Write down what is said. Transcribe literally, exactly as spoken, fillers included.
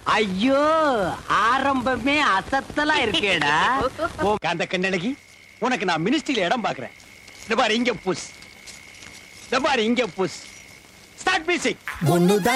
ஐயோ ஆரம்பமே அசத்தலா இருக்கேடா. அந்த கண்ணழகி உனக்கு நான் மினிஸ்ட்ரியில இடம் பாக்குறேன். இந்த பாரு இங்க புஷ், இந்த பாரு இங்க புஷ். Start music.